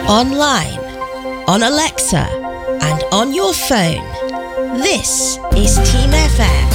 online, on Alexa, and on your phone. This is Team FM.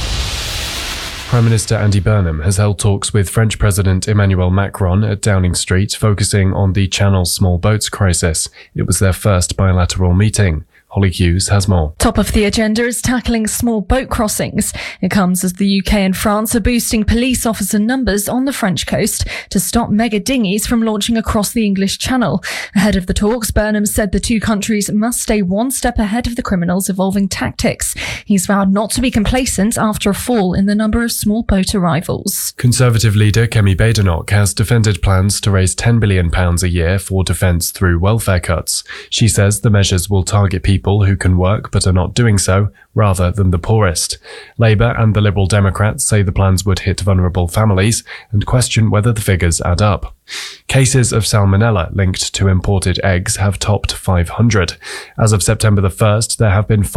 Prime Minister Andy Burnham has held talks with French President Emmanuel Macron at Downing Street, focusing on the Channel small boats crisis. It was their first bilateral meeting. Holly Hughes has more. Top of the agenda is tackling small boat crossings. It comes as the UK and France are boosting police officer numbers on the French coast to stop mega dinghies from launching across the English Channel. Ahead of the talks, Burnham said the two countries must stay one step ahead of the criminals' evolving tactics. He's vowed not to be complacent after a fall in the number of small boat arrivals. Conservative leader Kemi Badenoch has defended plans to raise £10 billion a year for defence through welfare cuts. She says the measures will target people who can work but are not doing so, rather than the poorest. Labour and the Liberal Democrats say the plans would hit vulnerable families and question whether the figures add up. Cases of salmonella linked to imported eggs have topped 500. As of September the 1st, there have been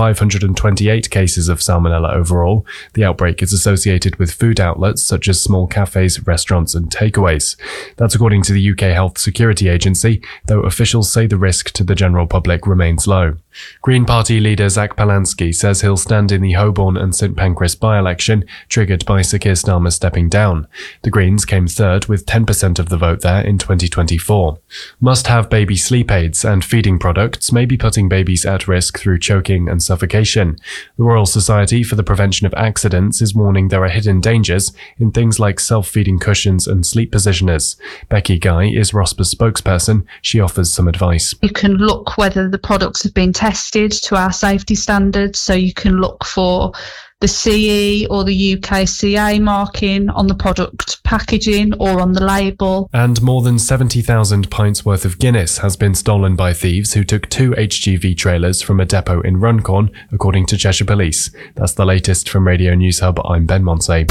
528 cases of salmonella overall. The outbreak is associated with food outlets such as small cafes, restaurants and takeaways. That's according to the UK Health Security Agency, though officials say the risk to the general public remains low. Green Party leader Zach Palansky says he'll stand in the Holborn and St Pancras by-election, triggered by Sir Keir Starmer stepping down. The Greens came third with 10% of the vote there in 2024. Must-have baby sleep aids and feeding products may be putting babies at risk through choking and suffocation. The Royal Society for the Prevention of Accidents is warning there are hidden dangers in things like self-feeding cushions and sleep positioners. Becky Guy is ROSPA's spokesperson. She offers some advice. You can look whether the products have been tested to our safety standards, so you can look for the CE or the UKCA marking on the product packaging or on the label. And more than 70,000 pints worth of Guinness has been stolen by thieves who took 2 HGV trailers from a depot in Runcorn, according to Cheshire Police. That's the latest from Radio News Hub. I'm Ben Monsey.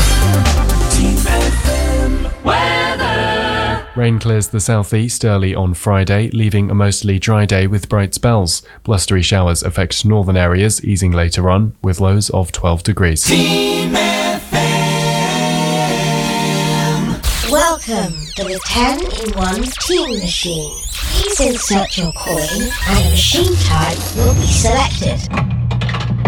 Rain clears the southeast early on Friday, leaving a mostly dry day with bright spells. Blustery showers affect northern areas, easing later on, with lows of 12 degrees. Team FM. Welcome to the 10-in-1 Team Machine. Please insert your coin and a machine type will be selected.